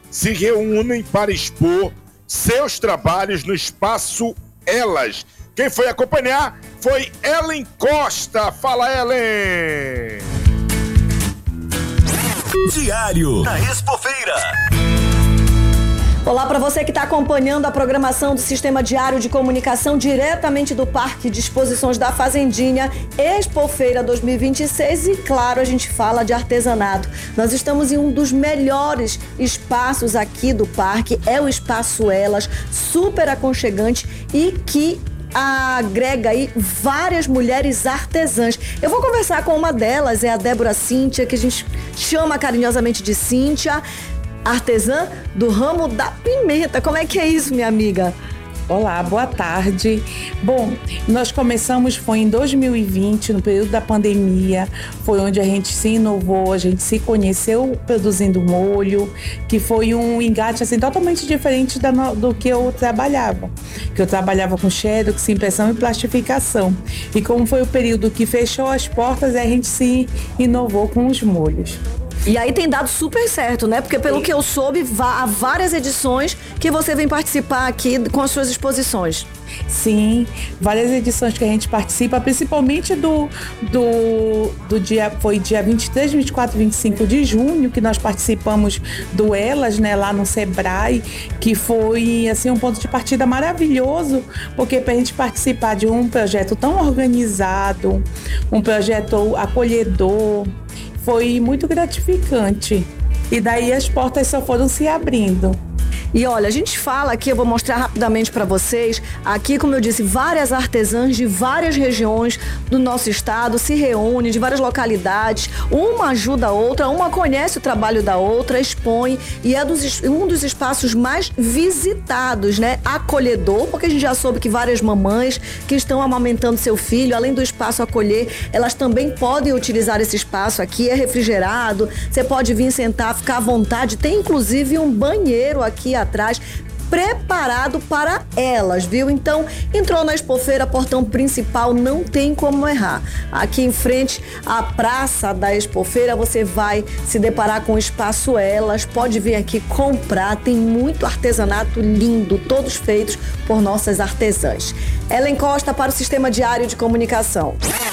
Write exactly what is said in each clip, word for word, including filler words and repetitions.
se reúnem para expor seus trabalhos no Espaço Elas. Quem foi acompanhar foi Ellen Costa. Fala, Ellen! Diário da Expofeira. Olá para você que está acompanhando a programação do Sistema Diário de Comunicação diretamente do Parque de Exposições da Fazendinha, Expofeira dois mil e vinte e seis, e claro, a gente fala de artesanato. Nós estamos em um dos melhores espaços aqui do parque, é o Espaço Elas, super aconchegante e que agrega aí várias mulheres artesãs. Eu vou conversar com uma delas, é a Débora Cíntia, que a gente chama carinhosamente de Cíntia, artesã do ramo da pimenta. Como é que é isso, minha amiga? Olá, boa tarde. Bom, nós começamos, foi em dois mil e vinte, no período da pandemia, foi onde a gente se inovou, a gente se conheceu produzindo molho, que foi um engate assim, totalmente diferente da, do que eu trabalhava. Que eu trabalhava com xerox, impressão e plastificação. E como foi o período que fechou as portas, a gente se inovou com os molhos. E aí tem dado super certo, né? Porque pelo que eu soube, há várias edições que você vem participar aqui com as suas exposições. Sim, várias edições que a gente participa, principalmente do, do, do dia, foi dia vinte e três, vinte e quatro, vinte e cinco de junho, que nós participamos do Elas, né, lá no Sebrae, que foi, assim, um ponto de partida maravilhoso, porque para a gente participar de um projeto tão organizado, um projeto acolhedor, foi muito gratificante. E daí as portas só foram se abrindo. E olha, a gente fala aqui, eu vou mostrar rapidamente para vocês, aqui, como eu disse, várias artesãs de várias regiões do nosso estado se reúnem, de várias localidades, uma ajuda a outra, uma conhece o trabalho da outra, expõe, e é dos, um dos espaços mais visitados, né? Acolhedor, porque a gente já soube que várias mamães que estão amamentando seu filho, além do espaço acolher, elas também podem utilizar esse espaço aqui, é refrigerado, você pode vir sentar, ficar à vontade, tem inclusive um banheiro aqui atrás, preparado para elas, viu? Então, entrou na Expofeira, portão principal, não tem como errar. Aqui em frente à praça da Expofeira, você vai se deparar com o Espaço Elas, pode vir aqui comprar, tem muito artesanato lindo, todos feitos por nossas artesãs. Ellen Costa para o Sistema Diário de Comunicação.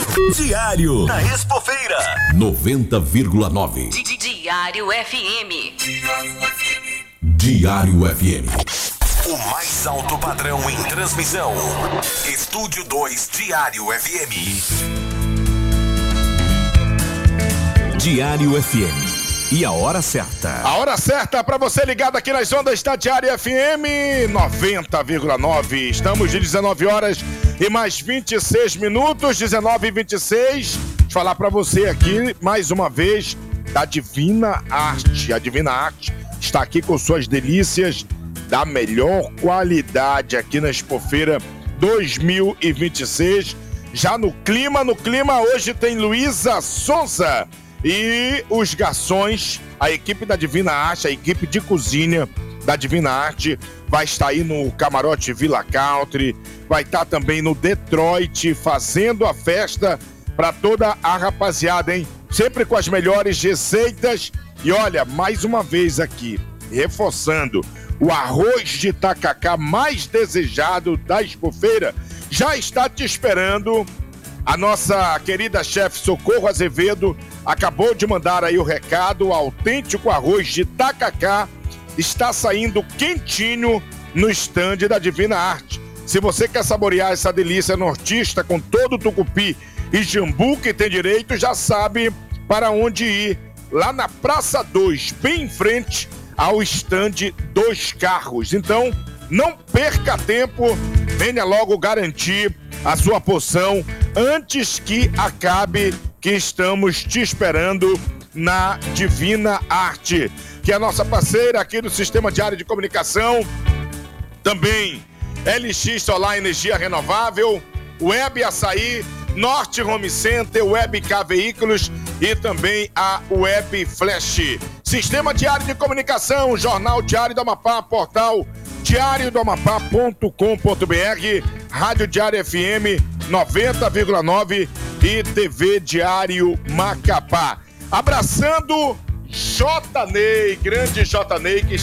Diário da Expofeira noventa vírgula nove. Diário F M. Diário F M. O mais alto padrão em transmissão. Estúdio dois Diário F M. Diário F M. E a hora certa? A hora certa para você ligado aqui nas ondas da Diário F M noventa vírgula nove. Estamos de dezenove horas e mais vinte e seis minutos, dezenove e vinte e seis. Vou falar para você aqui mais uma vez da Divina Arte. A Divina Arte está aqui com suas delícias da melhor qualidade aqui na Expofeira dois mil e vinte e seis. Já no clima, no clima hoje tem Luísa Souza e os garçons, a equipe da Divina Arte, a equipe de cozinha da Divina Arte vai estar aí no Camarote Villa Country, vai estar também no Detroit fazendo a festa para toda a rapaziada, hein? Sempre com as melhores receitas. E olha, mais uma vez aqui, reforçando, o arroz de tacacá mais desejado da Expofeira já está te esperando. A nossa querida chefe Socorro Azevedo acabou de mandar aí o recado. O autêntico arroz de tacacá está saindo quentinho no estande da Divina Arte. Se você quer saborear essa delícia nortista com todo o tucupi e jambu que tem direito, já sabe para onde ir. Lá na Praça dois, bem em frente ao estande dos carros. Então, não perca tempo, venha logo garantir a sua porção antes que acabe, que estamos te esperando na Divina Arte, que é a nossa parceira aqui do Sistema Diário de Comunicação. Também L X Solar Energia Renovável, Web Açaí, Norte Home Center, Web K Veículos e também a Web Flash. Sistema Diário de Comunicação, Jornal Diário do Amapá, portal diário do amapá ponto com ponto br, Rádio Diário F M noventa vírgula nove e T V Diário Macapá. Abraçando J. Ney, grande J. Ney, que